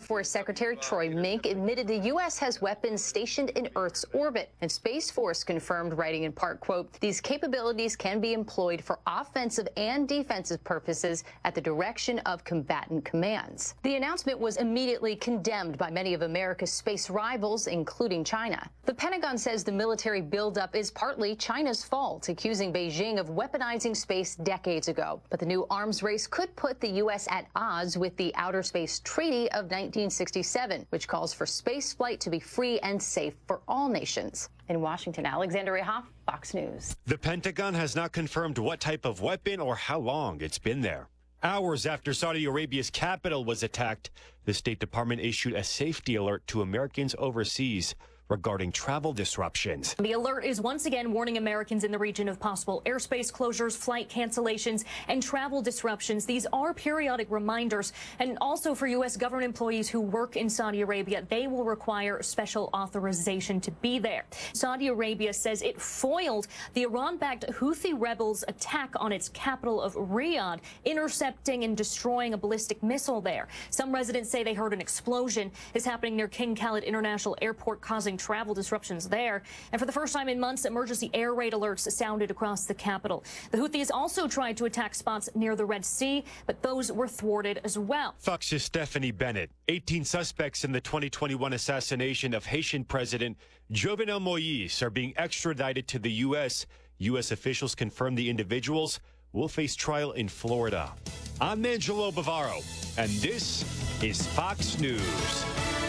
Force Secretary Troy Mink admitted the U.S. has weapons stationed in Earth's orbit. And Space Force confirmed, writing in part, quote, these capabilities can be employed for offensive and defensive purposes at the direction of combatant commands. The announcement was immediately condemned by many of America's space rivals, including China. The Pentagon says the military buildup is partly China's fault, accusing Beijing of weaponizing space decades ago. But the new arms race could put the U.S. at odds with the Outer Space Treaty of 1967, which calls for space flight to be free and safe for all nations. In Washington, Alexandria Hoff, Fox News. The Pentagon has not confirmed what type of weapon or how long it's been there. Hours after Saudi Arabia's capital was attacked, the State Department issued a safety alert to Americans overseas regarding travel disruptions. The alert is once again warning Americans in the region of possible airspace closures, flight cancellations, and travel disruptions. These are periodic reminders. And also for U.S. government employees who work in Saudi Arabia, they will require special authorization to be there. Saudi Arabia says it foiled the Iran-backed Houthi rebels' attack on its capital of Riyadh, intercepting and destroying a ballistic missile there. Some residents say they heard an explosion is happening near King Khalid International Airport, causing travel disruptions there. And for the first time in months, emergency air raid alerts sounded across the capital. The Houthis also tried to attack spots near the Red Sea, but those were thwarted as well. Fox's Stephanie Bennett. 18 suspects in the 2021 assassination of Haitian President Jovenel Moïse are being extradited to the U.S. U.S. officials confirmed the individuals will face trial in Florida. I'm Angelo Bavaro, and this is Fox News.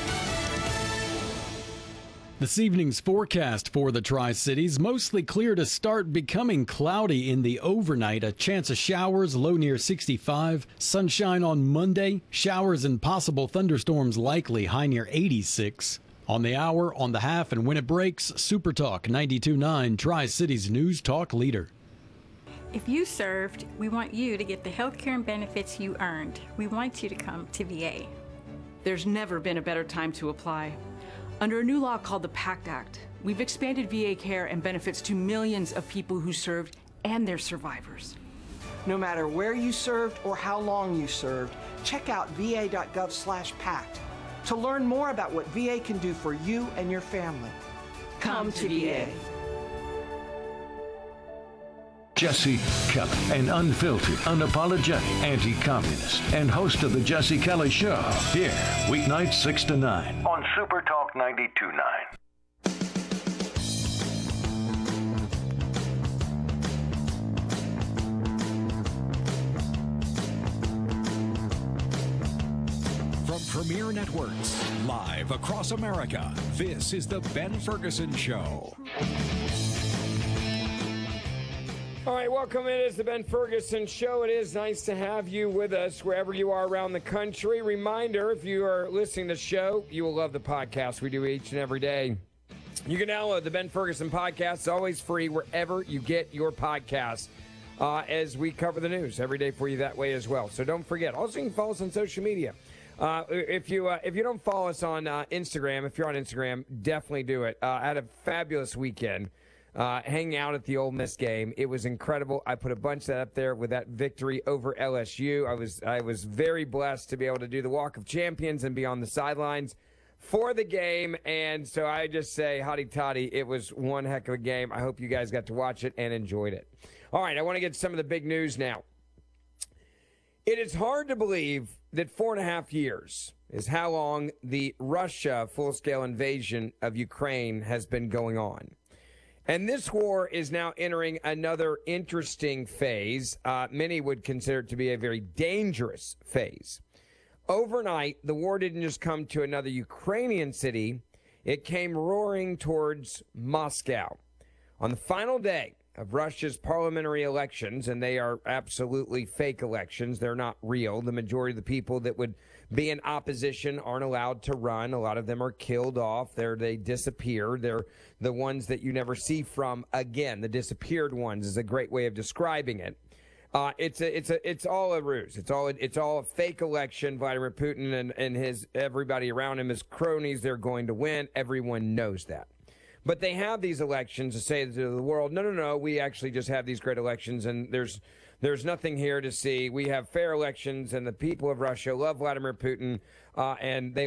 This evening's forecast for the Tri-Cities, mostly clear to start becoming cloudy in the overnight. A chance of showers, low near 65. Sunshine on Monday. Showers and possible thunderstorms likely, high near 86. On the hour, on the half, and when it breaks, Super Talk 92.9, Tri-Cities News Talk leader. If you served, we want you to get the health care and benefits you earned. We want you to come to VA. There's never been a better time to apply. Under a new law called the PACT Act, we've expanded VA care and benefits to millions of people who served and their survivors. No matter where you served or how long you served, check out va.gov/PACT to learn more about what VA can do for you and your family. Come to VA. Jesse Kelly, an unfiltered, unapologetic anti-communist, and host of the Jesse Kelly Show. Here, weeknights 6 to 9 on Super Talk 92.9. From Premier Networks, live across America, this is the Ben Ferguson Show. All right, welcome. It is the Ben Ferguson Show. It is nice to have you with us wherever you are around the country. Reminder, if you are listening to the show, you will love the podcast we do each and every day. You can download the Ben Ferguson podcast. It's always free wherever you get your podcasts, as we cover the news every day for you that way as well. So don't forget. Also, you can follow us on social media. If you don't follow us on Instagram, if you're on Instagram, definitely do it. I had a fabulous weekend. Hanging out at the Ole Miss game. It was incredible. I put a bunch of that up there with that victory over LSU. I was very blessed to be able to do the Walk of Champions and be on the sidelines for the game. And so I just say, hotty toddy, it was one heck of a game. I hope you guys got to watch it and enjoyed it. All right, I want to get some of the big news now. It is hard to believe that 4.5 years is how long the Russia full-scale invasion of Ukraine has been going on. And this war is now entering another interesting phase. Many would consider it to be a very dangerous phase. Overnight, the war didn't just come to another Ukrainian city. It came roaring towards Moscow. On the final day of Russia's parliamentary elections, and they are absolutely fake elections. They're not real. The majority of the people that would be in opposition aren't allowed to run. A lot of them are killed off. They disappear. They're the ones that you never see from again. The disappeared ones is a great way of describing it. It's all a ruse. It's all a fake election. Vladimir Putin and his everybody around him, his cronies, they're going to win. Everyone knows that. But they have these elections to say to the world, no, we actually just have these great elections, and there's nothing here to see. We have fair elections, and the people of Russia love Vladimir Putin, and they